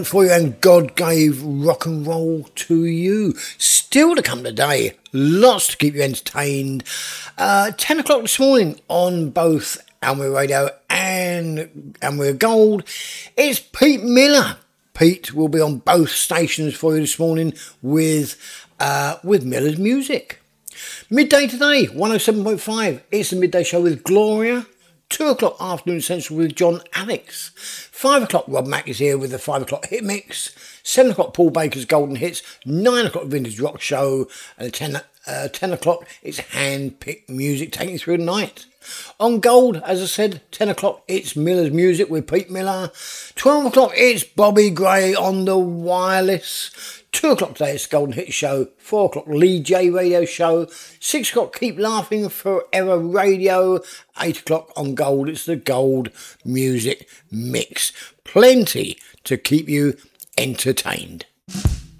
For you, and God gave rock and roll to you. Still to come today, lots to keep you entertained. 10 o'clock this morning on both Almere Radio and Almere Gold, it's Pete Miller. Pete will be on both stations for you this morning with Miller's Music. Midday today, 107.5, it's the midday show with Gloria. 2 o'clock afternoon essential with John Alex. 5 o'clock Rob Mack is here with the 5 o'clock hit mix. 7 o'clock Paul Baker's Golden Hits. 9 o'clock Vintage Rock Show. And 10 o'clock it's hand-picked music taking you through the night. On Gold, as I said, 10 o'clock it's Miller's Music with Pete Miller. 12 o'clock it's Bobby Gray on the wireless. 2 o'clock today it's Golden Hit Show. 4 o'clock Lee J Radio Show. 6 o'clock Keep Laughing Forever Radio. 8 o'clock on Gold it's the Gold Music Mix. Plenty to keep you entertained.